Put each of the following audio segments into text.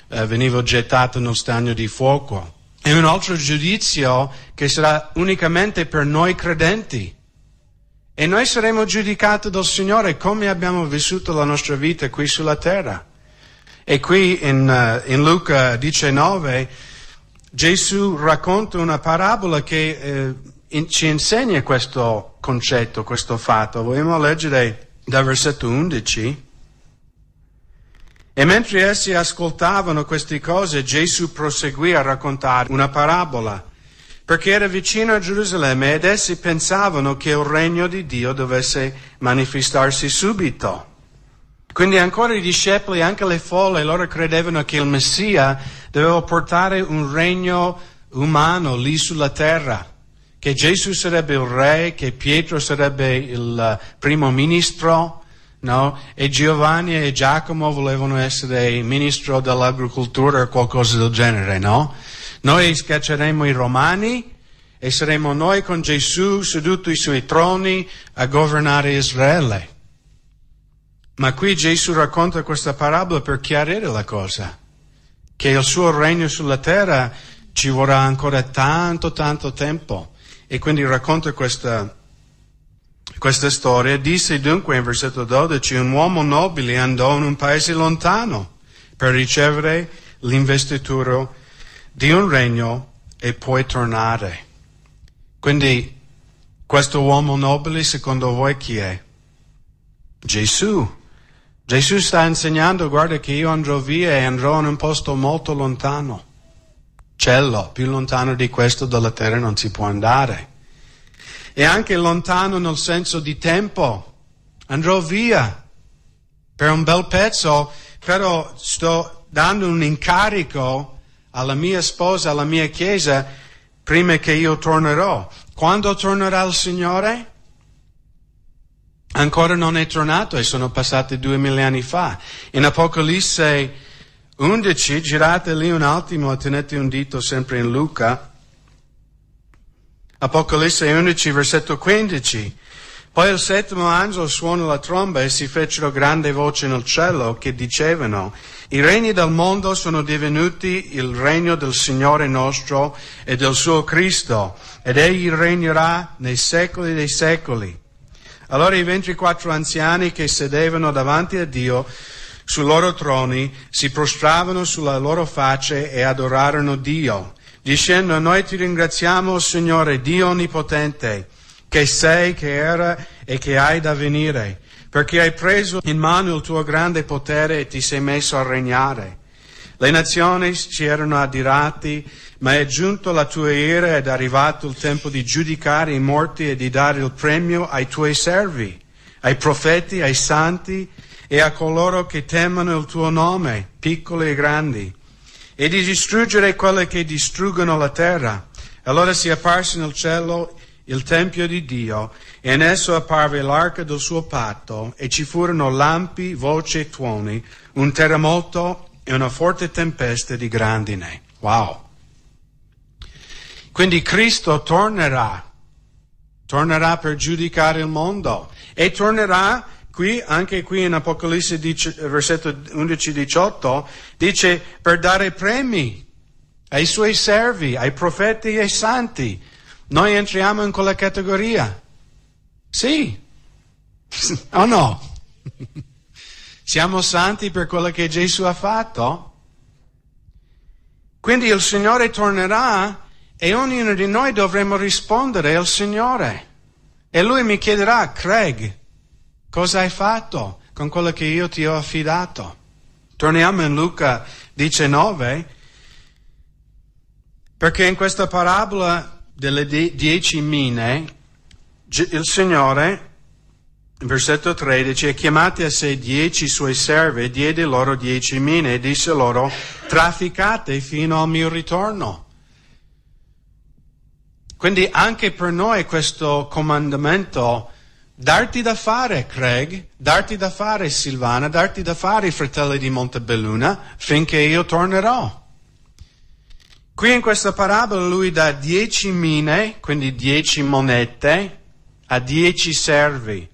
venivo gettato nel stagno di fuoco. E un altro giudizio che sarà unicamente per noi credenti. E noi saremo giudicati dal Signore come abbiamo vissuto la nostra vita qui sulla terra. E qui in Luca 19 Gesù racconta una parabola che ci insegna questo concetto, questo fatto. Vogliamo leggere dal versetto 11. E mentre essi ascoltavano queste cose, Gesù proseguì a raccontare una parabola, perché era vicino a Gerusalemme ed essi pensavano che il regno di Dio dovesse manifestarsi subito. Quindi ancora i discepoli, anche le folle, loro credevano che il Messia doveva portare un regno umano lì sulla terra, che Gesù sarebbe il re, che Pietro sarebbe il primo ministro, no? E Giovanni e Giacomo volevano essere ministro dell'agricoltura o qualcosa del genere, no? Noi scacceremo i romani e saremo noi con Gesù seduti sui troni a governare Israele. Ma qui Gesù racconta questa parabola per chiarire la cosa, che il suo regno sulla terra ci vorrà ancora tanto tempo. E quindi racconta questa storia. Disse dunque in versetto 12, un uomo nobile andò in un paese lontano per ricevere l'investitura di un regno e poi tornare. Quindi questo uomo nobile secondo voi chi è? Gesù. Gesù sta insegnando, guarda che io andrò via e andrò in un posto molto lontano. Cielo, più lontano di questo dalla terra non si può andare. E anche lontano nel senso di tempo. Andrò via per un bel pezzo, però sto dando un incarico alla mia sposa, alla mia chiesa, prima che io tornerò. Quando tornerà il Signore? Ancora non è tornato e sono passati 2000 anni fa. In Apocalisse 11, girate lì un attimo e tenete un dito sempre in Luca. Apocalisse 11, versetto 15. Poi il settimo angelo suonò la tromba e si fecero grandi voci nel cielo che dicevano: i regni del mondo sono divenuti il regno del Signore nostro e del suo Cristo, ed egli regnerà nei secoli dei secoli. Allora i 24 anziani che sedevano davanti a Dio sui loro troni si prostravano sulla loro facce e adorarono Dio, dicendo: noi ti ringraziamo, Signore Dio Onnipotente, che sei, che era e che hai da venire, perché hai preso in mano il tuo grande potere e ti sei messo a regnare. Le nazioni si erano adirati, ma è giunto la tua ira ed è arrivato il tempo di giudicare i morti e di dare il premio ai tuoi servi, ai profeti, ai santi e a coloro che temono il tuo nome, piccoli e grandi, e di distruggere quelle che distruggono la terra. Allora si apparse nel cielo il Tempio di Dio, e in esso apparve l'arca del suo patto, e ci furono lampi, voci e tuoni, un terremoto e una forte tempesta di grandine. Wow! Quindi Cristo tornerà per giudicare il mondo, e tornerà anche qui in Apocalisse versetto 11-18, dice per dare premi ai suoi servi, ai profeti e ai santi. Noi entriamo in quella categoria? Sì. O no? Siamo santi per quello che Gesù ha fatto? Quindi il Signore tornerà e ognuno di noi dovremo rispondere al Signore. E Lui mi chiederà: Craig, cosa hai fatto con quello che io ti ho affidato? Torniamo in Luca 19, perché in questa parabola delle 10 mine, il Signore, in versetto 13, ha chiamati a sé 10 suoi servi e diede loro 10 mine e disse loro: trafficate fino al mio ritorno. Quindi anche per noi questo comandamento: darti da fare, Craig, darti da fare, Silvana, darti da fare, i fratelli di Montebelluna, finché io tornerò. Qui in questa parabola lui dà 10 mine, quindi 10 monete, a 10 servi.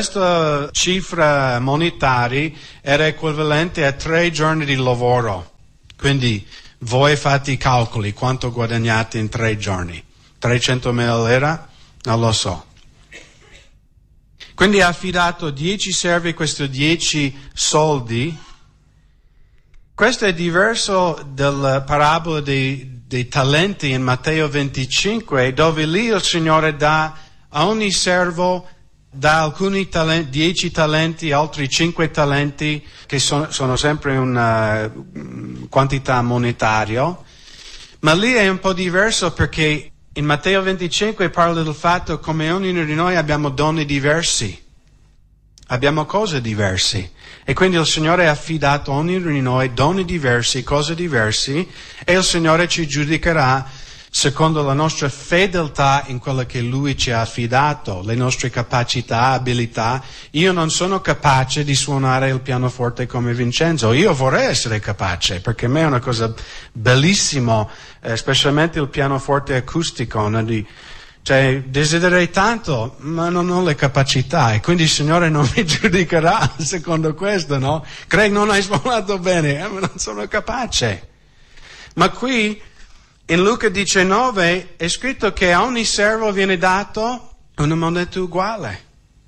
Questa cifra monetaria era equivalente a 3 giorni di lavoro. Quindi voi fate i calcoli, quanto guadagnate in 3 giorni? 300.000 lire? Non lo so. Quindi ha affidato 10 servi, questi 10 soldi. Questo è diverso dalla parabola dei talenti in Matteo 25, dove lì il Signore dà a ogni servo, dà alcuni 10 talenti, altri 5 talenti, che sono sempre una quantità monetaria. Ma lì è un po' diverso perché in Matteo 25 parla del fatto come ognuno di noi abbiamo doni diversi, abbiamo cose diverse. E quindi il Signore ha affidato a ognuno di noi doni diversi, cose diverse, e il Signore ci giudicherà secondo la nostra fedeltà in quello che Lui ci ha affidato, le nostre capacità, abilità. Io non sono capace di suonare il pianoforte come Vincenzo, io vorrei essere capace, perché a me è una cosa bellissima, specialmente il pianoforte acustico, cioè desidererei tanto, ma non ho le capacità, e quindi il Signore non mi giudicherà secondo questo, no? Craig, non hai suonato bene, ma non sono capace. Ma qui in Luca 19 è scritto che a ogni servo viene dato una moneta uguale.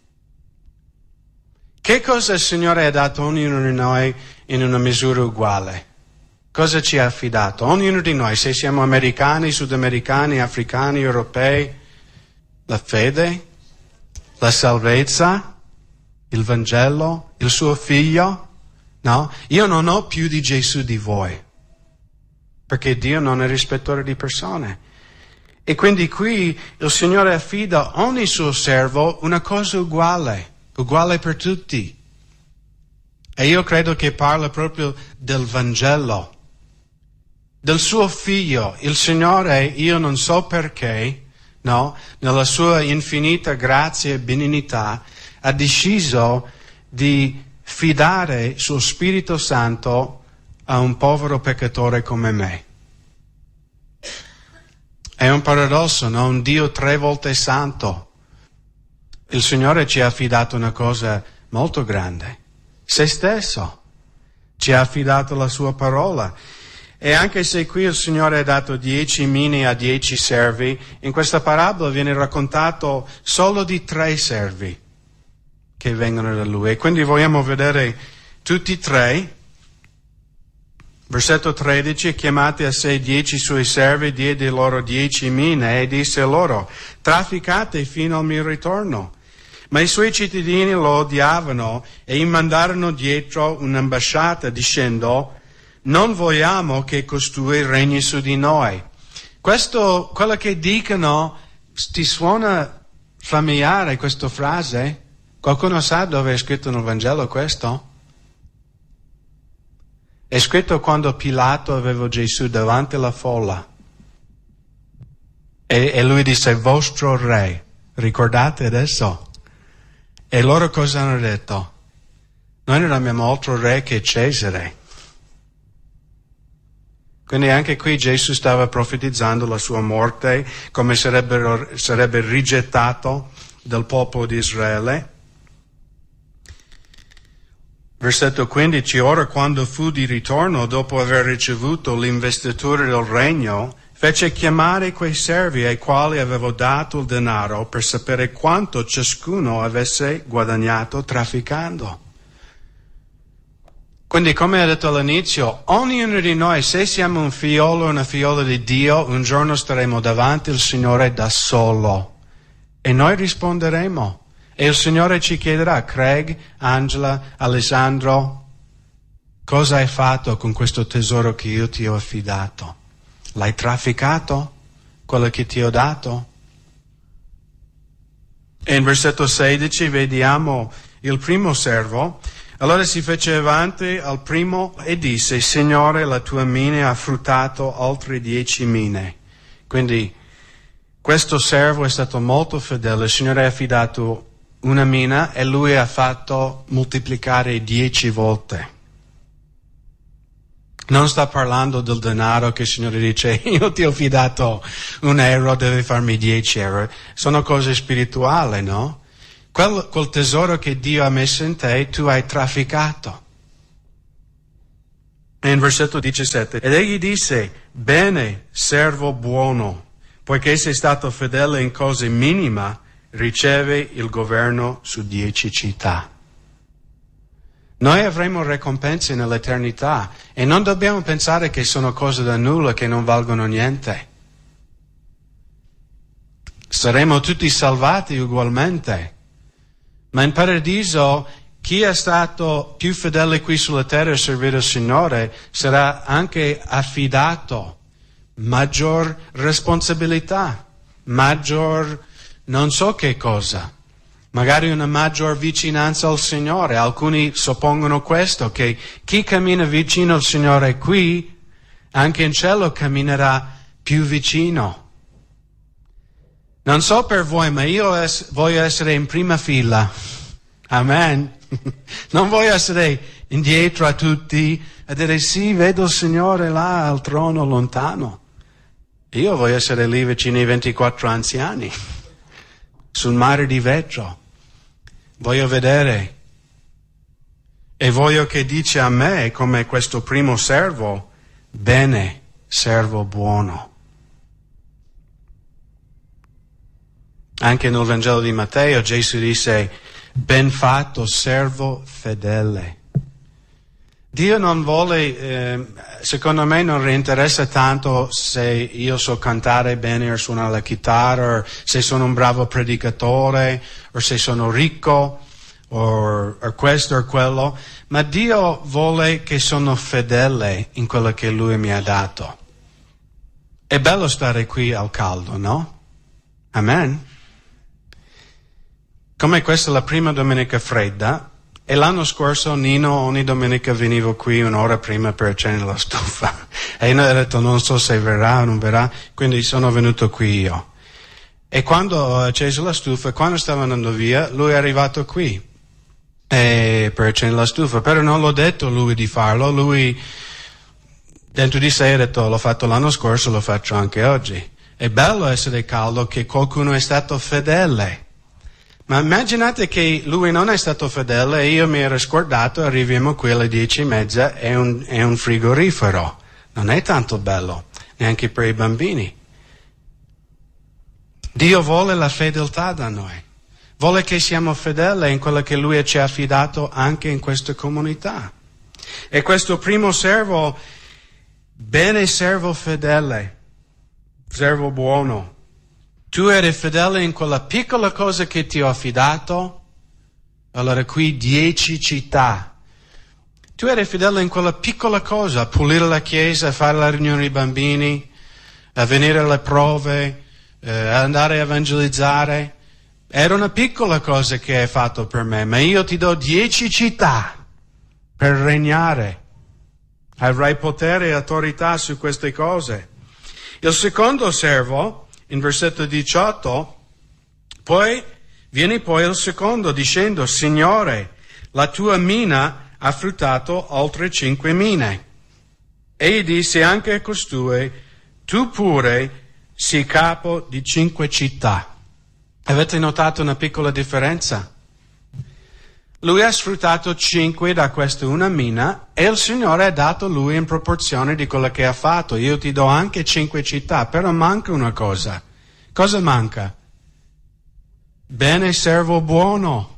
Che cosa il Signore ha dato a ognuno di noi in una misura uguale? Cosa ci ha affidato? Ognuno di noi, se siamo americani, sudamericani, africani, europei, la fede, la salvezza, il Vangelo, il suo figlio? No? Io non ho più di Gesù di voi, perché Dio non è rispettore di persone. E quindi qui il Signore affida a ogni suo servo una cosa uguale per tutti. E io credo che parla proprio del Vangelo, del suo figlio. Il Signore, io non so perché, no, nella sua infinita grazia e benignità, ha deciso di fidare il suo Spirito Santo a un povero peccatore come me. È un paradosso, no? Un Dio 3 volte santo. Il Signore ci ha affidato una cosa molto grande, se stesso. Ci ha affidato la sua parola. E anche se qui il Signore ha dato 10 mini a 10 servi, in questa parabola viene raccontato solo di 3 servi che vengono da Lui. E quindi vogliamo vedere tutti 3. Versetto 13, chiamati a sé 10 suoi servi, diede loro 10 mine e disse loro, trafficate fino al mio ritorno. Ma i suoi cittadini lo odiavano e gli mandarono dietro un'ambasciata dicendo, non vogliamo che costui regni su di noi. Quello che dicono, ti suona familiare questa frase? Qualcuno sa dove è scritto nel Vangelo questo? È scritto quando Pilato aveva Gesù davanti alla folla. E lui disse, vostro re. Ricordate adesso? E loro cosa hanno detto? Noi non abbiamo altro re che Cesare. Quindi anche qui Gesù stava profetizzando la sua morte, come sarebbe rigettato dal popolo di Israele. Versetto 15, ora quando fu di ritorno, dopo aver ricevuto l'investitura del regno, fece chiamare quei servi ai quali avevo dato il denaro per sapere quanto ciascuno avesse guadagnato trafficando. Quindi, come ho detto all'inizio, ognuno di noi, se siamo un figliolo o una figliola di Dio, un giorno staremo davanti al Signore da solo. E noi risponderemo. E il Signore ci chiederà, Craig, Angela, Alessandro, cosa hai fatto con questo tesoro che io ti ho affidato? L'hai trafficato? Quello che ti ho dato? E in versetto 16 vediamo il primo servo. Allora si fece avanti al primo e disse, Signore, la tua mina ha fruttato altre 10 mine. Quindi questo servo è stato molto fedele. Il Signore ha affidato una mina e lui ha fatto moltiplicare 10 volte. Non sta parlando del denaro che il Signore dice, io ti ho affidato €1, devi farmi 10 euro. Sono cose spirituali, no? Quel tesoro che Dio ha messo in te, tu hai trafficato. E in versetto 17, ed egli disse, bene, servo buono, poiché sei stato fedele in cose minima, riceve il governo su 10 città. Noi avremo ricompense nell'eternità e non dobbiamo pensare che sono cose da nulla, che non valgono niente. Saremo tutti salvati ugualmente. Ma in paradiso chi è stato più fedele qui sulla terra a servire il Signore sarà anche affidato maggior responsabilità, maggior non so che cosa. Magari una maggior vicinanza al Signore. Alcuni suppongono questo, che chi cammina vicino al Signore qui, anche in cielo camminerà più vicino. Non so per voi, ma io voglio essere in prima fila. Amen. Non voglio essere indietro a tutti a dire sì, vedo il Signore là al trono lontano. Io voglio essere lì vicino ai 24 anziani, sul mare di vetro. Voglio vedere e voglio che dice a me, come questo primo servo, bene, servo buono. Anche nel Vangelo di Matteo Gesù disse, ben fatto, servo fedele. Dio non vuole, secondo me non gli interessa tanto se io so cantare bene o suonare la chitarra, o se sono un bravo predicatore, o se sono ricco, o questo o quello, ma Dio vuole che sono fedele in quello che Lui mi ha dato. È bello stare qui al caldo, no? Amen? Come questa è la prima domenica fredda, e l'anno scorso Nino ogni domenica venivo qui un'ora prima per accendere la stufa. E io ho detto non so se verrà o non verrà, quindi sono venuto qui io. E quando ho acceso la stufa, quando stavo andando via, lui è arrivato qui per accendere la stufa. Però non l'ho detto lui di farlo, lui dentro di sé ha detto l'ho fatto l'anno scorso, lo faccio anche oggi. È bello essere caldo che qualcuno è stato fedele. Ma immaginate che lui non è stato fedele e io mi ero scordato, arriviamo qui alle 10:30, è un frigorifero. Non è tanto bello, neanche per i bambini. Dio vuole la fedeltà da noi. Vuole che siamo fedeli in quello che Lui ci ha affidato anche in questa comunità. E questo primo servo, bene servo fedele, servo buono. Tu eri fedele in quella piccola cosa che ti ho affidato, allora qui 10 città. Tu eri fedele in quella piccola cosa, a pulire la chiesa, a fare la riunione dei bambini, a venire alle prove, a andare a evangelizzare. Era una piccola cosa che hai fatto per me, ma io ti do 10 città per regnare. Avrai potere e autorità su queste cose. Il secondo servo, in versetto 18, viene poi il secondo dicendo, Signore, la tua mina ha fruttato oltre 5 mine. Egli disse anche a costui, tu pure sii capo di 5 città. Avete notato una piccola differenza? Lui ha sfruttato 5 da questa una mina e il Signore ha dato lui in proporzione di quello che ha fatto. Io ti do anche 5 città, però manca una cosa. Cosa manca? Bene, servo buono.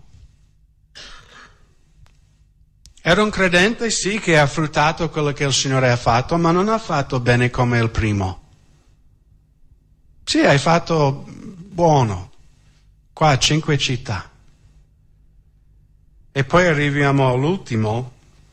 Era un credente, sì, che ha fruttato quello che il Signore ha fatto, ma non ha fatto bene come il primo. Sì, hai fatto buono. Qua 5 città. E poi arriviamo all'ultimo,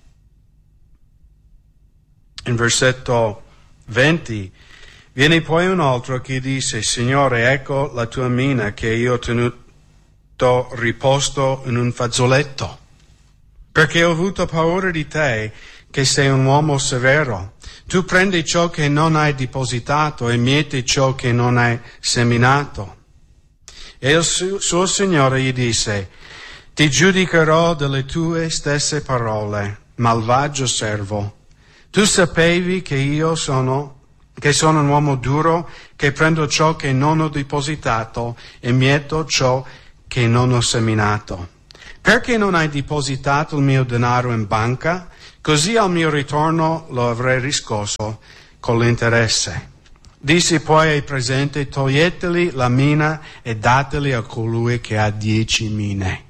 in versetto 20, viene poi un altro che dice, Signore, ecco la tua mina che io ho tenuto riposto in un fazzoletto, perché ho avuto paura di te, che sei un uomo severo. Tu prendi ciò che non hai depositato e mieti ciò che non hai seminato. E il suo Signore gli disse, ti giudicherò delle tue stesse parole, malvagio servo. Tu sapevi che sono un uomo duro, che prendo ciò che non ho depositato e mieto ciò che non ho seminato. Perché non hai depositato il mio denaro in banca? Così al mio ritorno lo avrei riscosso con l'interesse. Dissi poi ai presenti: toglieteli la mina e dateli a colui che ha 10 mine.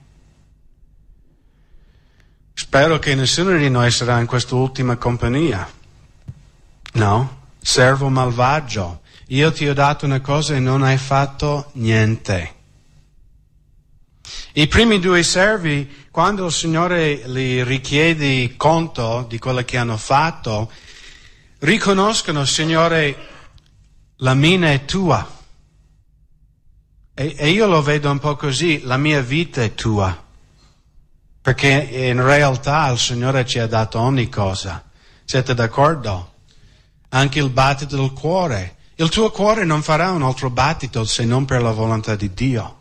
Spero che nessuno di noi sarà in quest'ultima compagnia. No? Servo malvagio, io ti ho dato una cosa e non hai fatto niente. I primi 2 servi, quando il Signore li richiede conto di quello che hanno fatto, riconoscono: Signore, la mina è tua. E io lo vedo un po' così: la mia vita è tua. Perché in realtà il Signore ci ha dato ogni cosa. Siete d'accordo? Anche il battito del cuore. Il tuo cuore non farà un altro battito se non per la volontà di Dio.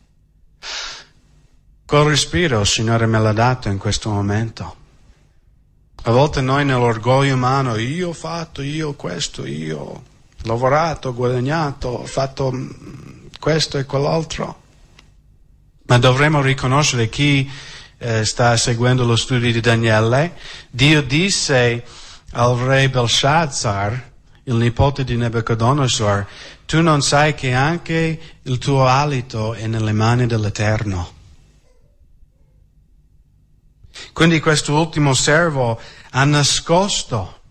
Col respiro il Signore me l'ha dato in questo momento. A volte noi nell'orgoglio umano: io ho fatto, io questo, io ho lavorato, ho guadagnato, ho fatto questo e quell'altro. Ma dovremmo riconoscere, chi sta seguendo lo studio di Daniele, Dio disse al re Belshazzar, il nipote di Nebuchadnezzar: tu non sai che anche il tuo alito è nelle mani dell'Eterno. Quindi questo ultimo servo ha nascosto.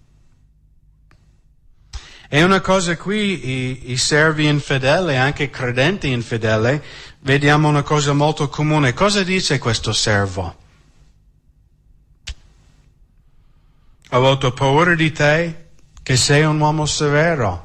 E una cosa qui, i servi infedeli, anche credenti infedeli, vediamo una cosa molto comune. Cosa dice questo servo? Ho avuto paura di te, che sei un uomo severo.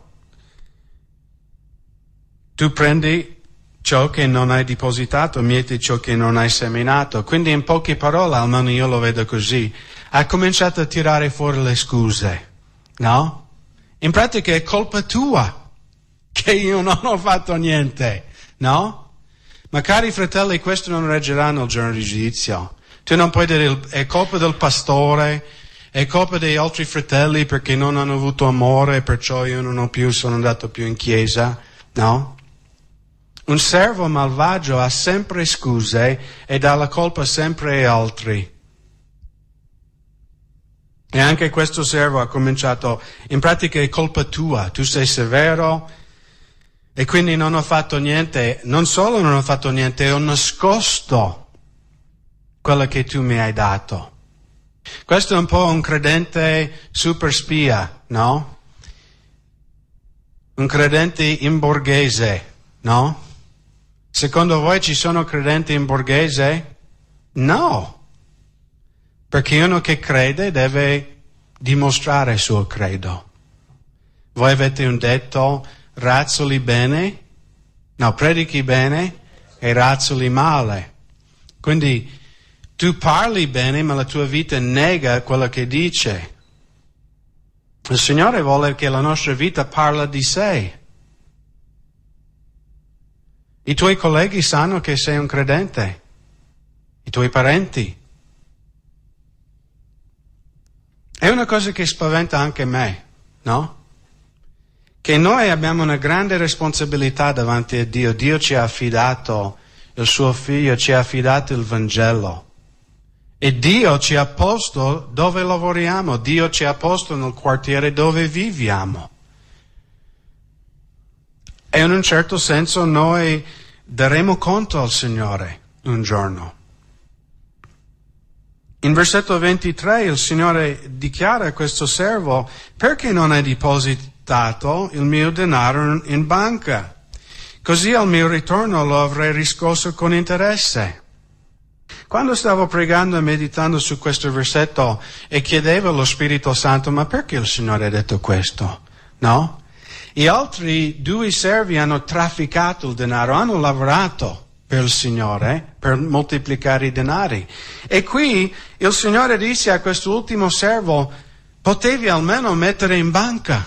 Tu prendi ciò che non hai depositato, mieti ciò che non hai seminato. Quindi in poche parole, almeno io lo vedo così, ha cominciato a tirare fuori le scuse, no? In pratica è colpa tua che io non ho fatto niente, no? Ma cari fratelli, questo non reggerà nel giorno di giudizio. Tu non puoi dire: è colpa del pastore, è colpa degli altri fratelli perché non hanno avuto amore, perciò io non sono andato più in chiesa, no? Un servo malvagio ha sempre scuse e dà la colpa sempre agli altri. E anche questo servo ha cominciato: in pratica è colpa tua, tu sei severo e quindi non ho fatto niente. Non solo non ho fatto niente, ho nascosto quello che tu mi hai dato. Questo è un po' un credente super spia, no? Un credente in borghese, no? Secondo voi ci sono credenti in borghese? No. Perché uno che crede deve dimostrare il suo credo. Voi avete un detto: razzoli bene, no, predichi bene e razzoli male. Quindi tu parli bene, ma la tua vita nega quello che dice. Il Signore vuole che la nostra vita parla di sé. I tuoi colleghi sanno che sei un credente, i tuoi parenti. È una cosa che spaventa anche me, no? Che noi abbiamo una grande responsabilità davanti a Dio. Dio ci ha affidato il suo Figlio, ci ha affidato il Vangelo. E Dio ci ha posto dove lavoriamo, Dio ci ha posto nel quartiere dove viviamo. E in un certo senso noi daremo conto al Signore un giorno. In versetto 23 il Signore dichiara a questo servo: perché non hai depositato il mio denaro in banca? Così al mio ritorno lo avrei riscosso con interesse. Quando stavo pregando e meditando su questo versetto e chiedevo allo Spirito Santo: ma perché il Signore ha detto questo? No? Gli altri 2 servi hanno trafficato il denaro, hanno lavorato per il Signore, per moltiplicare i denari. E qui il Signore disse a quest'ultimo servo: potevi almeno mettere in banca.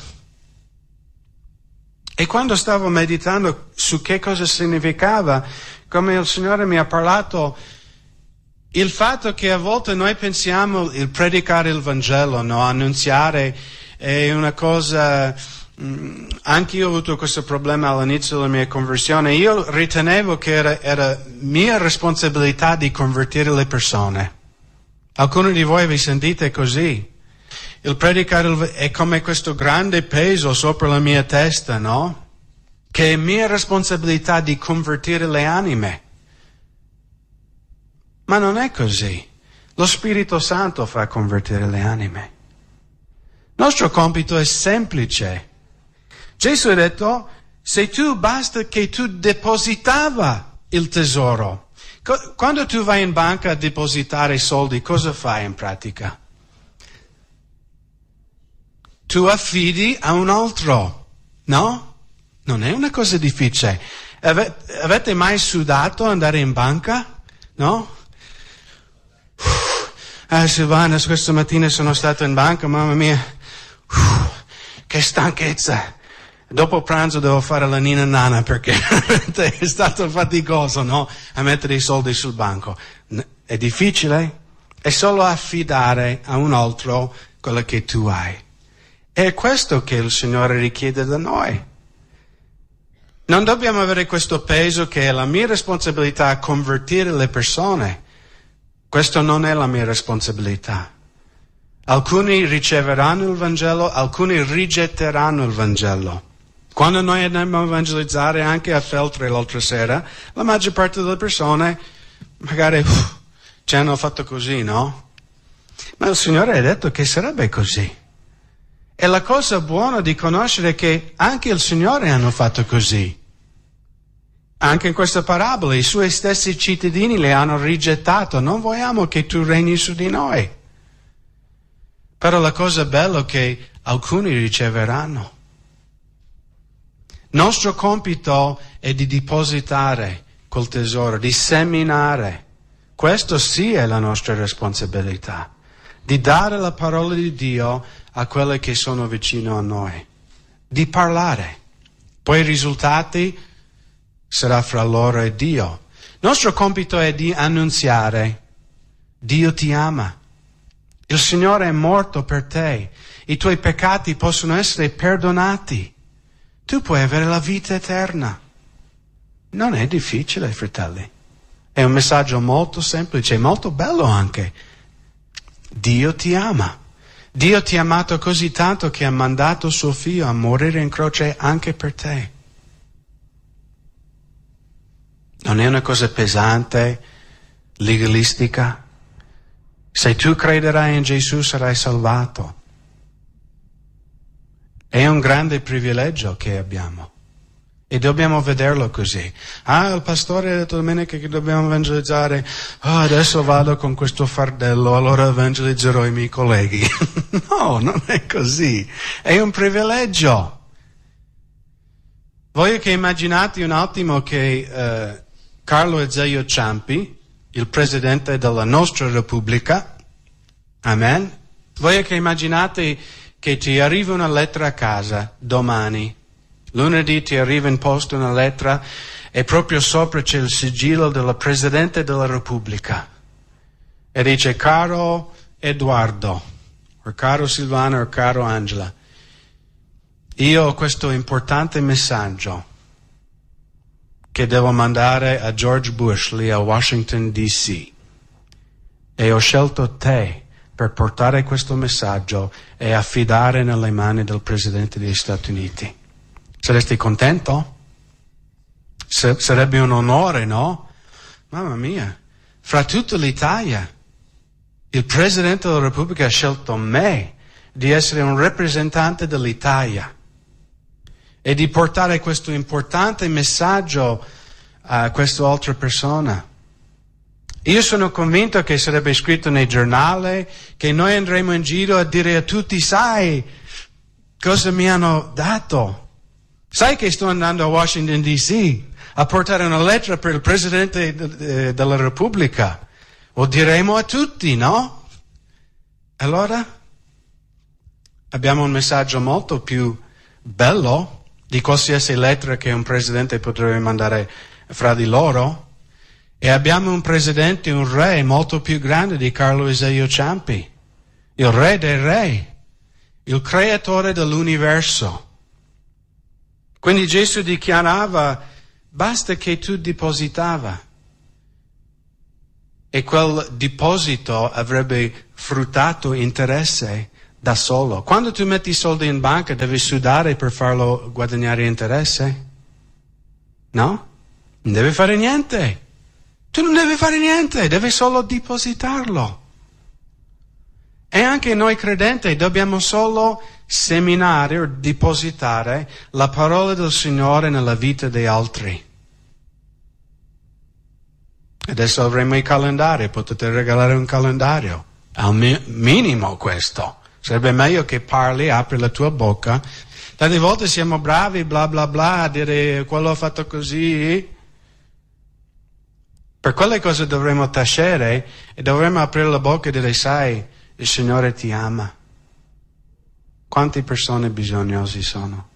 E quando stavo meditando su che cosa significava, come il Signore mi ha parlato, il fatto che a volte noi pensiamo il predicare il Vangelo, no? Annunziare è una cosa. Anche io ho avuto questo problema all'inizio della mia conversione. Io ritenevo che era mia responsabilità di convertire le persone. Alcuni di voi vi sentite così. Il predicare è come questo grande peso sopra la mia testa, no? Che è mia responsabilità di convertire le anime. Ma non è così. Lo Spirito Santo fa convertire le anime. Il nostro compito è semplice. Gesù ha detto, se tu basta che tu depositava il tesoro. Quando tu vai in banca a depositare soldi, cosa fai in pratica? Tu affidi a un altro, no? Non è una cosa difficile. Avete mai sudato andare in banca? No? Silvana, questa mattina sono stato in banca, mamma mia, che stanchezza. Dopo pranzo devo fare la nina nana perché è stato faticoso, no? A mettere i soldi sul banco. È difficile? È solo affidare a un altro quello che tu hai. È questo che il Signore richiede da noi. Non dobbiamo avere questo peso che è la mia responsabilità a convertire le persone. Questo non è la mia responsabilità. Alcuni riceveranno il Vangelo, alcuni rigetteranno il Vangelo. Quando noi andiamo a evangelizzare anche a Feltre l'altra sera, la maggior parte delle persone magari ci hanno fatto così, no? Ma il Signore ha detto che sarebbe così. E la cosa buona di conoscere è che anche il Signore hanno fatto così. Anche in questa parabola i suoi stessi cittadini le hanno rigettato. Non vogliamo che tu regni su di noi. Però la cosa bella è che alcuni riceveranno. Nostro compito è di depositare quel tesoro, di seminare. Questo sì è la nostra responsabilità. Di dare la parola di Dio a quelli che sono vicino a noi. Di parlare. Poi i risultati sarà fra loro e Dio. Nostro compito è di annunziare. Dio ti ama. Il Signore è morto per te. I tuoi peccati possono essere perdonati. Tu puoi avere la vita eterna. Non è difficile, fratelli. È un messaggio molto semplice, molto bello anche. Dio ti ama. Dio ti ha amato così tanto che ha mandato suo figlio a morire in croce anche per te. Non è una cosa pesante, legalistica. Se tu crederai in Gesù sarai salvato. È un grande privilegio che abbiamo. E dobbiamo vederlo così. Il pastore ha detto domenica che dobbiamo evangelizzare. Adesso vado con questo fardello, allora evangelizzerò i miei colleghi. No, non è così. È un privilegio. Voglio che immaginate un attimo che Carlo Azeglio Ciampi, il presidente della nostra Repubblica, amen, voglio che immaginate che ti arriva una lettera a casa domani. Lunedì ti arriva in posta una lettera e proprio sopra c'è il sigillo del Presidente della Repubblica. E dice, caro Edoardo, o caro Silvano, o caro Angela, io ho questo importante messaggio che devo mandare a George Bush lì a Washington DC. E ho scelto te per portare questo messaggio e affidare nelle mani del Presidente degli Stati Uniti. Saresti contento? Sarebbe un onore, no? Mamma mia, fra tutta l'Italia, il Presidente della Repubblica ha scelto me di essere un rappresentante dell'Italia e di portare questo importante messaggio a questa altra persona. Io sono convinto che sarebbe scritto nei giornali, che noi andremo in giro a dire a tutti, sai cosa mi hanno dato? Sai che sto andando a Washington DC a portare una lettera per il Presidente della Repubblica? Lo diremo a tutti, no? Allora abbiamo un messaggio molto più bello di qualsiasi lettera che un Presidente potrebbe mandare fra di loro. E abbiamo un Presidente, un Re molto più grande di Carlo Azeglio Ciampi. Il Re dei Re, il Creatore dell'universo. Quindi Gesù dichiarava, basta che tu depositava. e quel deposito avrebbe fruttato interesse da solo. Quando tu metti i soldi in banca devi sudare per farlo guadagnare interesse? No? Non devi fare niente. Tu non devi fare niente, devi solo depositarlo. E anche noi credenti dobbiamo solo seminare o depositare la parola del Signore nella vita degli altri. Adesso avremo i calendari, potete regalare un calendario. Al minimo questo. Sarebbe meglio che parli, apri la tua bocca. Tante volte siamo bravi, bla bla bla, a dire quello ha fatto così. Per quelle cose dovremmo tacere e dovremmo aprire la bocca e dire, sai, il Signore ti ama. Quante persone bisognose sono?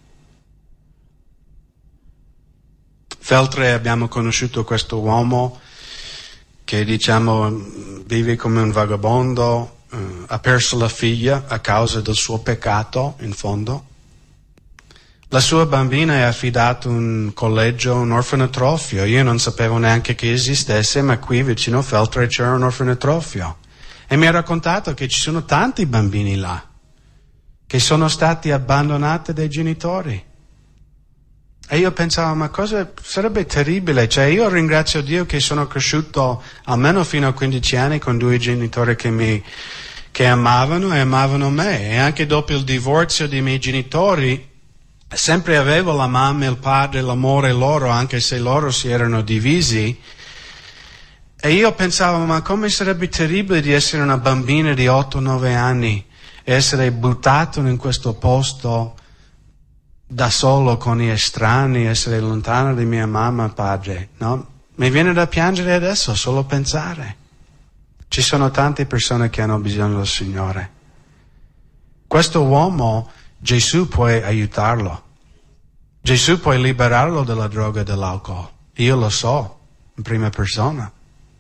Feltre abbiamo conosciuto questo uomo che vive come un vagabondo, ha perso la figlia a causa del suo peccato, in fondo. La sua bambina è affidata a un collegio, un orfanotrofio. Io non sapevo neanche che esistesse, ma qui vicino a Feltre c'era un orfanotrofio. E mi ha raccontato che ci sono tanti bambini là, che sono stati abbandonati dai genitori. E io pensavo, ma cosa sarebbe terribile? Cioè, io ringrazio Dio che sono cresciuto almeno fino a 15 anni con due genitori che amavano e amavano me. E anche dopo il divorzio dei miei genitori, sempre avevo la mamma e il padre, l'amore loro, anche se loro si erano divisi. E io pensavo, ma come sarebbe terribile di essere una bambina di 8-9 anni e essere buttato in questo posto da solo con gli estranei, essere lontano da mia mamma e padre, no? Mi viene da piangere adesso, solo pensare. Ci sono tante persone che hanno bisogno del Signore. Questo uomo, Gesù può aiutarlo. Gesù può liberarlo dalla droga e dall'alcol. Io lo so, in prima persona.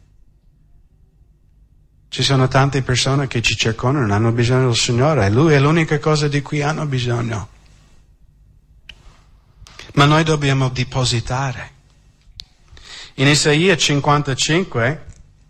Ci sono tante persone che ci circondano, non hanno bisogno del Signore. Lui è l'unica cosa di cui hanno bisogno. Ma noi dobbiamo depositare. In Isaia 55,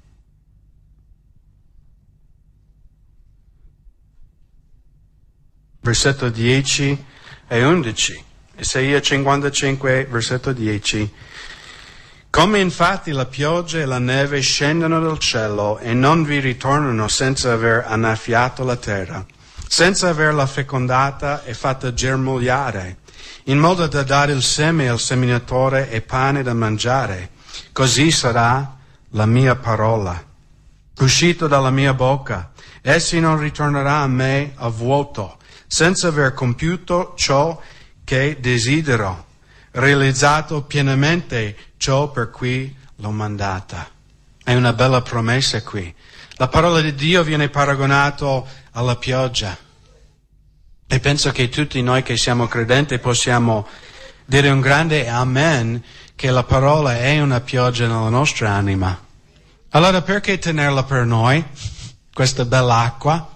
versetto 10 e 11. Isaia 55, versetto 10. Come infatti la pioggia e la neve scendono dal cielo e non vi ritornano senza aver annaffiato la terra, senza averla fecondata e fatta germogliare, in modo da dare il seme al seminatore e pane da mangiare, così sarà la mia parola, uscito dalla mia bocca. Essi non ritornerà a me a vuoto, senza aver compiuto ciò che desidero, realizzato pienamente ciò per cui l'ho mandata. È una bella promessa qui. La parola di Dio viene paragonato alla pioggia. E penso che tutti noi che siamo credenti possiamo dire un grande amen che la parola è una pioggia nella nostra anima. Allora perché tenerla per noi, questa bella acqua?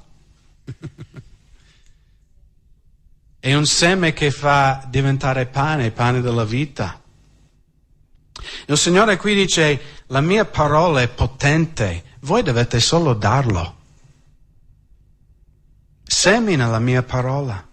È un seme che fa diventare pane della vita. Il Signore qui dice, la mia parola è potente, voi dovete solo darlo. Semina la mia parola.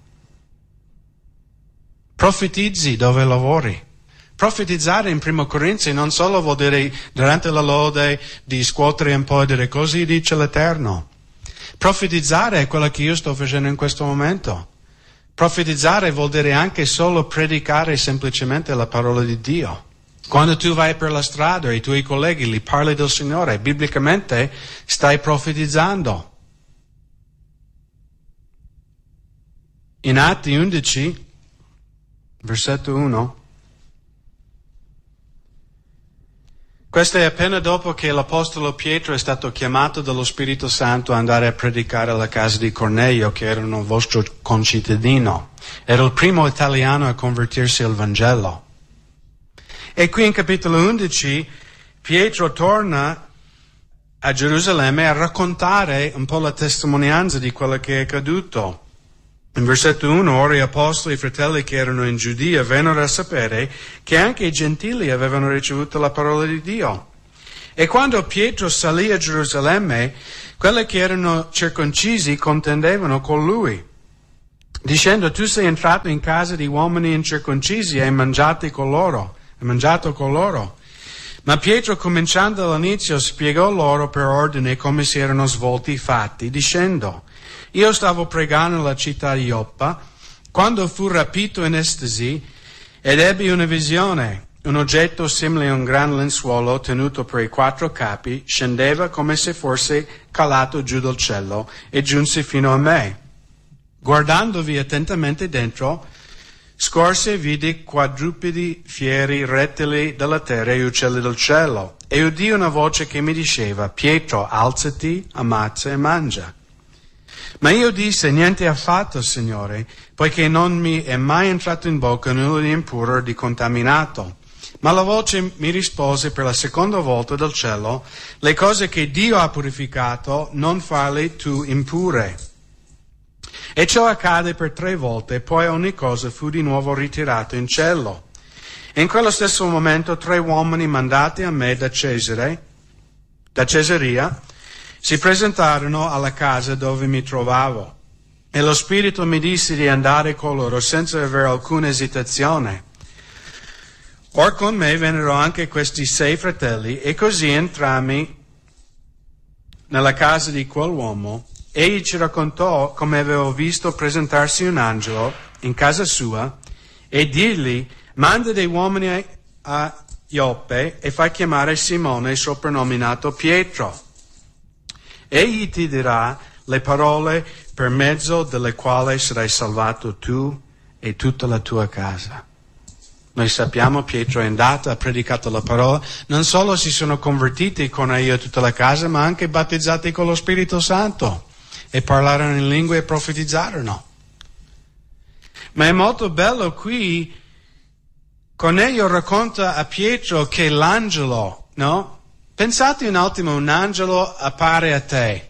Profetizzi dove lavori. Profetizzare in 1 Corinzi non solo vuol dire durante la lode di scuotere un po' e dire così dice l'Eterno. Profetizzare è quello che io sto facendo in questo momento. Profetizzare vuol dire anche solo predicare semplicemente la parola di Dio. Quando tu vai per la strada e i tuoi colleghi li parli del Signore, biblicamente stai profetizzando. In Atti 11, versetto 1, questo è appena dopo che l'Apostolo Pietro è stato chiamato dallo Spirito Santo ad andare a predicare alla casa di Cornelio, che era un vostro concittadino. Era il primo italiano a convertirsi al Vangelo. E qui in capitolo 11 Pietro torna a Gerusalemme a raccontare un po' la testimonianza di quello che è accaduto. In versetto 1, ora gli apostoli e i fratelli che erano in Giudea vennero a sapere che anche i gentili avevano ricevuto la parola di Dio. E quando Pietro salì a Gerusalemme, quelli che erano circoncisi contendevano con lui, dicendo: tu sei entrato in casa di uomini incirconcisi e hai mangiato con loro. Ma Pietro, cominciando all'inizio, spiegò loro per ordine come si erano svolti i fatti, dicendo: io stavo pregando nella città di Ioppa, quando fu rapito in estasi, ed ebbi una visione. Un oggetto simile a un gran lenzuolo tenuto per i 4 capi scendeva come se fosse calato giù dal cielo e giunse fino a me. Guardandovi attentamente dentro, scorse e vidi quadrupedi, fieri, rettili della terra e uccelli del cielo, e udì una voce che mi diceva: Pietro, alzati, ammazza e mangia. Ma io disse: niente affatto, Signore, poiché non mi è mai entrato in bocca nulla di impuro o di contaminato. Ma la voce mi rispose per la seconda volta dal cielo: le cose che Dio ha purificato non farle tu impure. E ciò accade per 3 volte, poi ogni cosa fu di nuovo ritirato in cielo. E in quello stesso momento 3 uomini mandati a me da Cesarea, si presentarono alla casa dove mi trovavo. E lo Spirito mi disse di andare con loro senza avere alcuna esitazione. Or con me vennero anche questi 6 fratelli, e così entrammi nella casa di quell'uomo. Egli ci raccontò come avevo visto presentarsi un angelo in casa sua e dirgli: manda dei uomini a Ioppe e fai chiamare Simone, soprannominato Pietro. Egli ti dirà le parole per mezzo delle quali sarai salvato tu e tutta la tua casa. Noi sappiamo Pietro è andato, ha predicato la parola, non solo si sono convertiti con io e tutta la casa, ma anche battezzati con lo Spirito Santo e parlarono in lingue e profetizzarono. Ma è molto bello qui, Cornelio racconta a Pietro che l'angelo, no? Pensate un attimo, un angelo appare a te.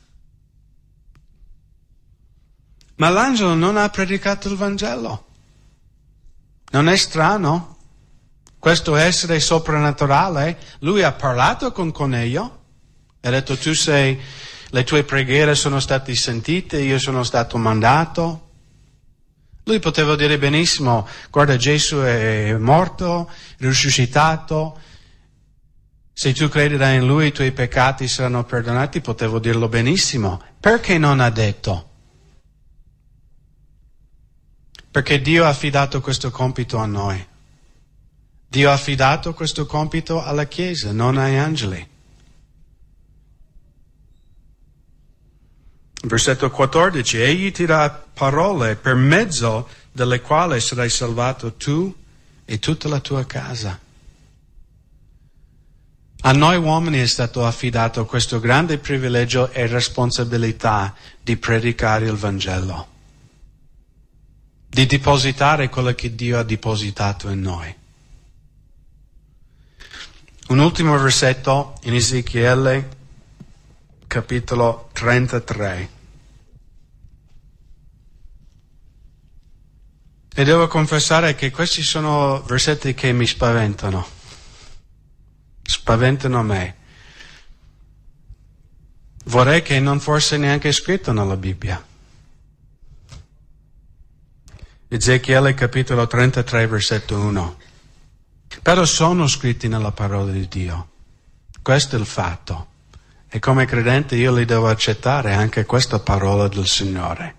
Ma l'angelo non ha predicato il Vangelo. Non è strano? Questo essere soprannaturale, lui ha parlato con Cornelio, ha detto: le tue preghiere sono state sentite, io sono stato mandato. Lui poteva dire benissimo: guarda, Gesù è morto, risuscitato, se tu crederai in lui i tuoi peccati saranno perdonati. Potevo dirlo benissimo. Perché non ha detto? Perché Dio ha affidato questo compito a noi. Dio ha affidato questo compito alla Chiesa, non agli angeli. Versetto 14: egli ti dà parole per mezzo delle quali sarai salvato tu e tutta la tua casa. A noi uomini è stato affidato questo grande privilegio e responsabilità di predicare il Vangelo, di depositare quello che Dio ha depositato in noi. Un ultimo versetto in Ezechiele, capitolo 33. E devo confessare che questi sono versetti che mi spaventano me. Vorrei che non fosse neanche scritto nella Bibbia. Ezechiele capitolo 33 versetto 1. Però sono scritti nella parola di Dio. Questo è il fatto. E come credente io li devo accettare anche questa parola del Signore.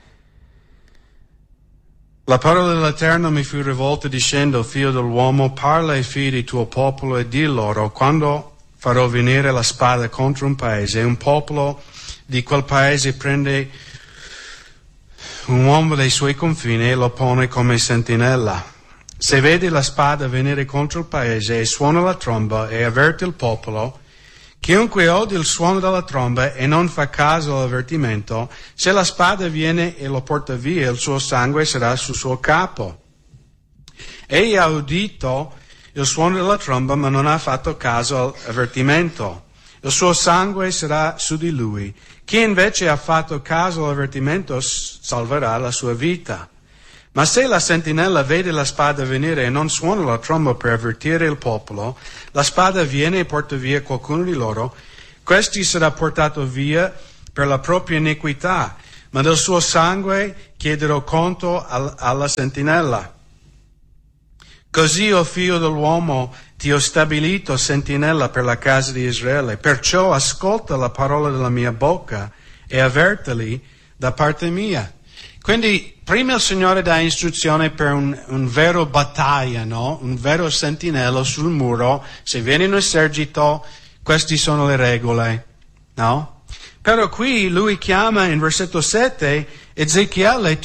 La parola dell'Eterno mi fu rivolta dicendo: figlio dell'uomo, parla ai figli del tuo popolo e di loro: quando farò venire la spada contro un paese, e un popolo di quel paese prende un uomo dei suoi confini e lo pone come sentinella. Se vedi la spada venire contro il paese e suona la tromba e avverte il popolo, chiunque odia il suono della tromba e non fa caso all'avvertimento, se la spada viene e lo porta via, il suo sangue sarà sul suo capo. Egli ha udito il suono della tromba, ma non ha fatto caso all'avvertimento. Il suo sangue sarà su di lui. Chi invece ha fatto caso all'avvertimento salverà la sua vita. Ma se la sentinella vede la spada venire e non suona la tromba per avvertire il popolo, la spada viene e porta via qualcuno di loro, questi sarà portato via per la propria iniquità, ma del suo sangue chiederò conto alla sentinella. Così, o figlio dell'uomo, ti ho stabilito sentinella per la casa di Israele, perciò ascolta la parola della mia bocca e avvertili da parte mia. Quindi prima il Signore dà istruzione per un vero battaglia, no? Un vero sentinello sul muro. Se viene un esercito, queste sono le regole, no? Però qui lui chiama in versetto 7 Ezechiele,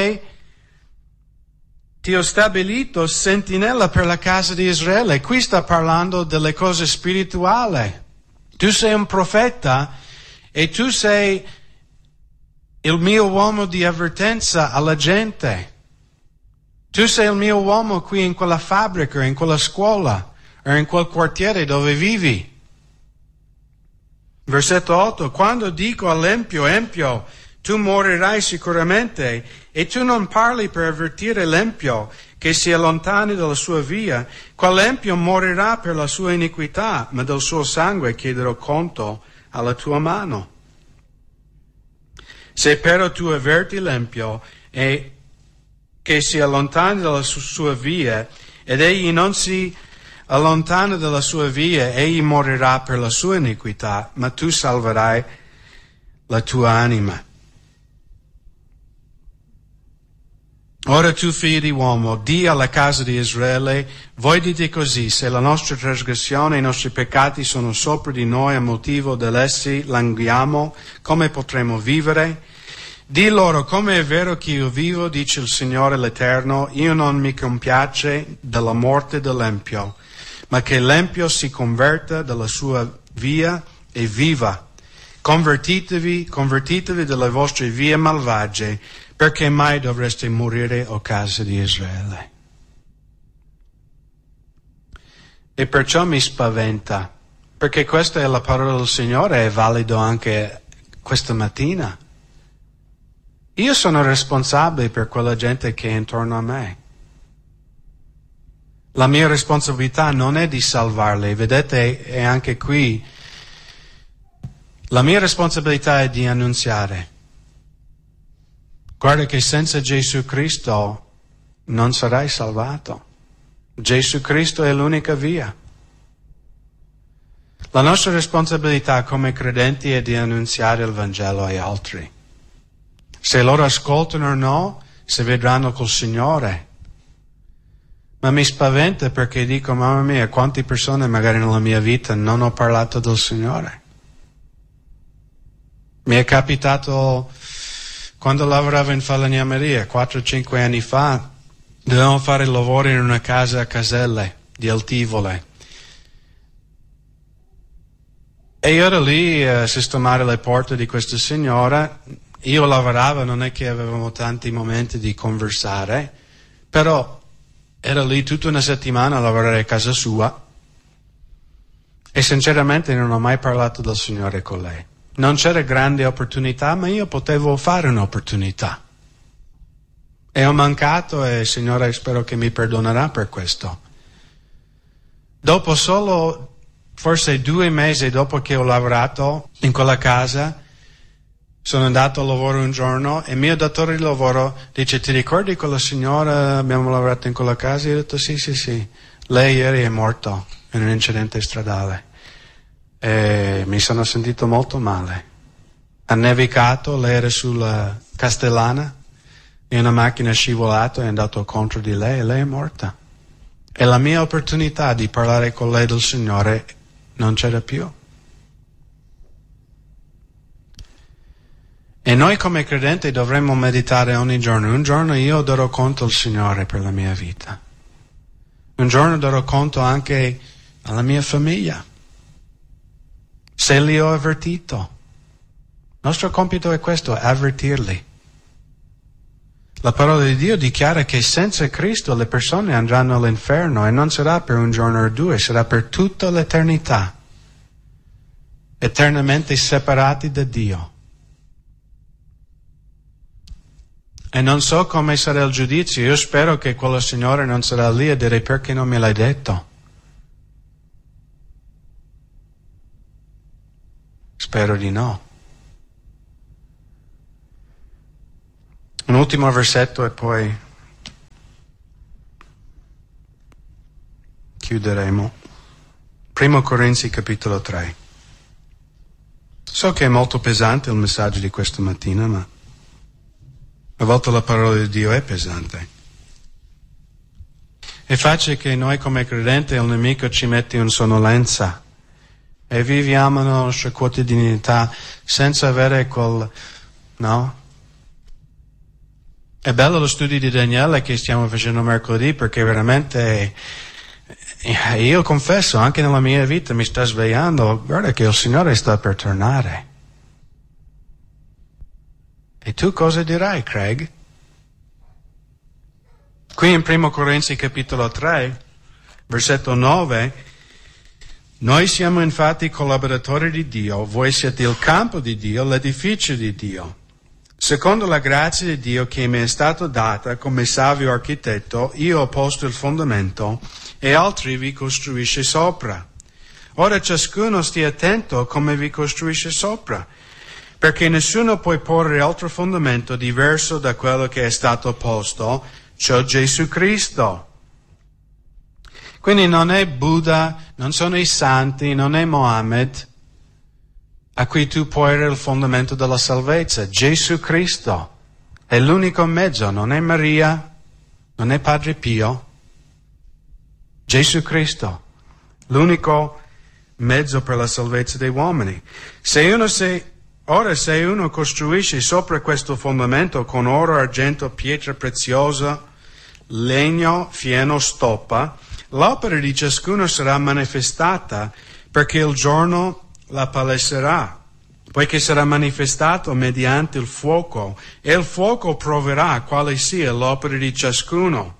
ti ho stabilito sentinella per la casa di Israele. Qui sta parlando delle cose spirituali. Tu sei un profeta e tu sei il mio uomo di avvertenza alla gente. Tu sei il mio uomo qui in quella fabbrica, in quella scuola, o in quel quartiere dove vivi. Versetto 8, quando dico all'empio, empio, tu morirai sicuramente, e tu non parli per avvertire l'empio che si allontani dalla sua via, quell'empio morirà per la sua iniquità, ma del suo sangue chiederò conto alla tua mano. Se però tu avverti l'empio e che si allontani dalla sua via, ed egli non si allontana dalla sua via, egli morirà per la sua iniquità, ma tu salverai la tua anima. Ora tu, figlio di uomo, di alla casa di Israele, voi dite così: se la nostra trasgressione e i nostri peccati sono sopra di noi a motivo dell'essi languiamo, come potremo vivere? Di loro, come è vero che io vivo, dice il Signore l'Eterno, io non mi compiace della morte dell'empio, ma che l'empio si converta dalla sua via e viva. Convertitevi dalle vostre vie malvagie, perché mai dovreste morire, o casa di Israele? E perciò mi spaventa, perché questa è la parola del Signore, è valido anche questa mattina. Io sono responsabile per quella gente che è intorno a me. La mia responsabilità non è di salvarli, vedete, è anche qui. La mia responsabilità è di annunziare. Guarda che senza Gesù Cristo non sarai salvato. Gesù Cristo è l'unica via. La nostra responsabilità come credenti è di annunziare il Vangelo agli altri. Se loro ascoltano o no, si vedranno col Signore. Ma mi spaventa perché dico, mamma mia, quante persone magari nella mia vita non ho parlato del Signore. Mi è capitato quando lavoravo in falegnameria, 4-5 anni fa, dovevamo fare lavori in una casa a Caselle di Altivole. E io ero lì a sistemare le porte di questa signora. Io lavoravo, non è che avevamo tanti momenti di conversare, però era lì tutta una settimana a lavorare a casa sua e sinceramente non ho mai parlato del Signore con lei. Non c'era grande opportunità, ma io potevo fare un'opportunità. E ho mancato e il Signore spero che mi perdonerà per questo. Dopo solo, forse 2 mesi dopo che ho lavorato in quella casa, sono andato a lavoro un giorno e il mio datore di lavoro dice: ti ricordi quella signora, abbiamo lavorato in quella casa? Io ho detto sì. Lei ieri è morta in un incidente stradale. E mi sono sentito molto male. Ha nevicato, lei era sulla Castellana e una macchina è scivolato e è andato contro di lei e lei è morta. E la mia opportunità di parlare con lei del Signore non c'era più. E noi come credenti dovremmo meditare ogni giorno. Un giorno io darò conto al Signore per la mia vita. Un giorno darò conto anche alla mia famiglia. Se li ho avvertito. Il nostro compito è questo, avvertirli. La parola di Dio dichiara che senza Cristo le persone andranno all'inferno e non sarà per un giorno o 2, sarà per tutta l'eternità. Eternamente separati da Dio. E non so come sarà il giudizio. Io spero che quello Signore non sarà lì a dire perché non me l'hai detto. Spero di no. Un ultimo versetto e poi chiuderemo. 1 Corinzi capitolo 3. So che è molto pesante il messaggio di questa mattina, ma a volte la parola di Dio è pesante. È facile che noi come credenti il nemico ci mette in sonnolenza e viviamo la nostra quotidianità senza avere quel... no? È bello lo studio di Daniele che stiamo facendo mercoledì perché veramente... io confesso, anche nella mia vita mi sta svegliando, guarda che il Signore sta per tornare. E tu cosa dirai, Craig? Qui in 1 Corinzi capitolo 3, versetto 9, noi siamo infatti collaboratori di Dio, voi siete il campo di Dio, l'edificio di Dio. Secondo la grazia di Dio che mi è stata data come savio architetto, io ho posto il fondamento e altri vi costruisce sopra. Ora ciascuno stia attento come vi costruisce sopra, perché nessuno può porre altro fondamento diverso da quello che è stato posto, cioè Gesù Cristo. Quindi non è Buddha, non sono i santi, non è Mohammed a cui tu porre il fondamento della salvezza. Gesù Cristo è l'unico mezzo, non è Maria, non è Padre Pio. Gesù Cristo, l'unico mezzo per la salvezza dei uomini. Ora se uno costruisce sopra questo fondamento con oro, argento, pietra preziosa, legno, fieno, stoppa, l'opera di ciascuno sarà manifestata perché il giorno la paleserà, poiché sarà manifestato mediante il fuoco, e il fuoco proverà quale sia l'opera di ciascuno.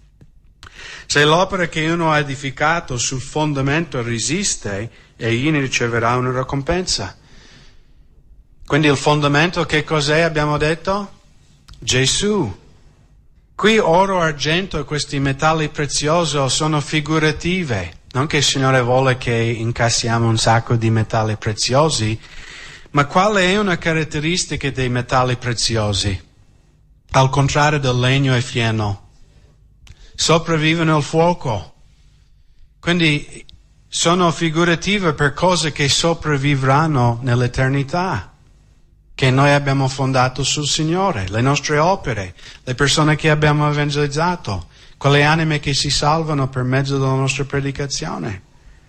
Se l'opera che uno ha edificato sul fondamento resiste, egli ne riceverà una ricompensa. Quindi il fondamento che cos'è, abbiamo detto? Gesù. Qui oro, argento e questi metalli preziosi sono figurative. Non che il Signore vuole che incassiamo un sacco di metalli preziosi, ma quale è una caratteristica dei metalli preziosi? Al contrario del legno e fieno. Sopravvivono al fuoco. Quindi sono figurative per cose che sopravvivranno nell'eternità, che noi abbiamo fondato sul Signore, le nostre opere, le persone che abbiamo evangelizzato, quelle anime che si salvano per mezzo della nostra predicazione.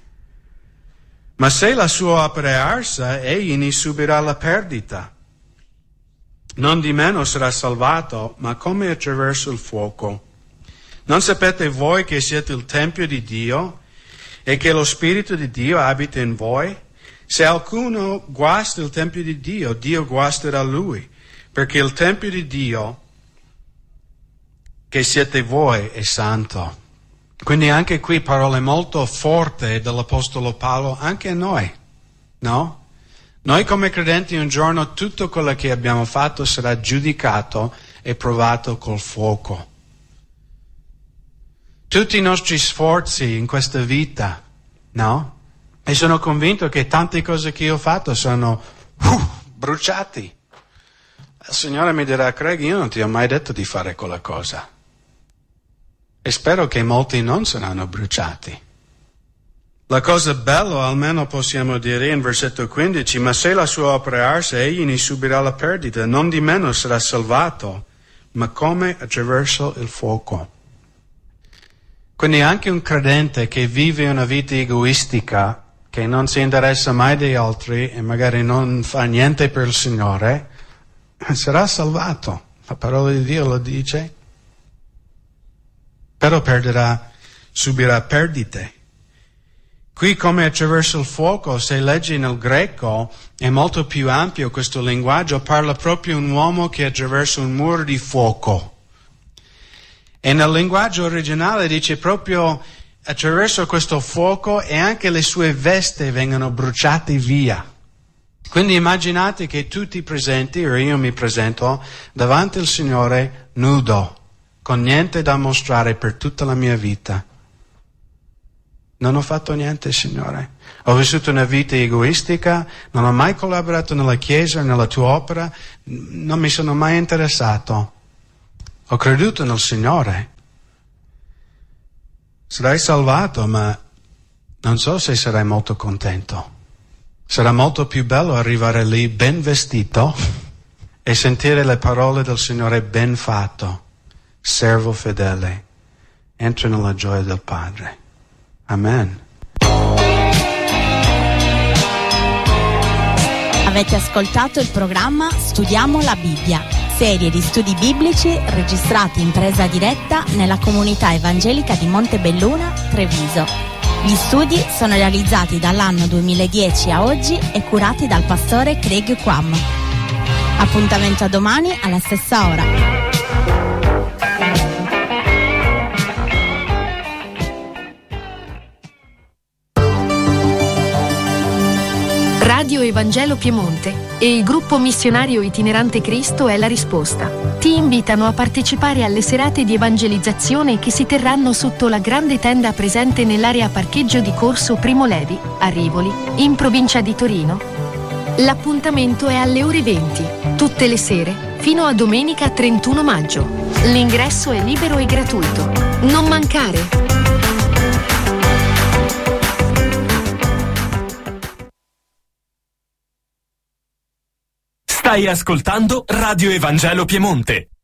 Ma se la sua opera è arsa, egli ne subirà la perdita. Non di meno sarà salvato, ma come attraverso il fuoco. Non sapete voi che siete il Tempio di Dio e che lo Spirito di Dio abita in voi? Se qualcuno guasta il Tempio di Dio, Dio guasterà lui, perché il Tempio di Dio che siete voi è santo. Quindi anche qui parole molto forti dell'Apostolo Paolo, anche a noi, no? Noi come credenti un giorno tutto quello che abbiamo fatto sarà giudicato e provato col fuoco. Tutti i nostri sforzi in questa vita, no? E sono convinto che tante cose che io ho fatto sono bruciati. Il Signore mi dirà, Craig, io non ti ho mai detto di fare quella cosa. E spero che molti non saranno bruciati. La cosa bella, almeno possiamo dire in versetto 15, ma se la sua opera è arsa, egli ne subirà la perdita, non di meno sarà salvato, ma come attraverso il fuoco. Quindi anche un credente che vive una vita egoistica, che non si interessa mai degli altri e magari non fa niente per il Signore, sarà salvato. La parola di Dio lo dice. Però subirà perdite. Qui come attraverso il fuoco, se leggi nel greco, è molto più ampio questo linguaggio, parla proprio un uomo che attraversa un muro di fuoco. E nel linguaggio originale dice proprio attraverso questo fuoco e anche le sue vesti vengono bruciate via. Quindi immaginate che tutti presenti, o io mi presento, davanti al Signore nudo, con niente da mostrare per tutta la mia vita. Non ho fatto niente, Signore. Ho vissuto una vita egoistica, non ho mai collaborato nella Chiesa, nella tua opera, non mi sono mai interessato. Ho creduto nel Signore. Sarai salvato, ma non so se sarai molto contento. Sarà molto più bello arrivare lì ben vestito e sentire le parole del Signore: ben fatto, servo fedele, entra nella gioia del Padre. Amen. Avete ascoltato il programma Studiamo la Bibbia, serie di studi biblici registrati in presa diretta nella comunità evangelica di Montebelluna, Treviso. Gli studi sono realizzati dall'anno 2010 a oggi e curati dal pastore Craig Quam. Appuntamento a domani alla stessa ora. Radio Evangelo Piemonte e il gruppo missionario itinerante Cristo è la risposta. Ti invitano a partecipare alle serate di evangelizzazione che si terranno sotto la grande tenda presente nell'area parcheggio di Corso Primo Levi, a Rivoli, in provincia di Torino. L'appuntamento è alle ore 20, tutte le sere, fino a domenica 31 maggio. L'ingresso è libero e gratuito. Non mancare! Stai ascoltando Radio Evangelo Piemonte.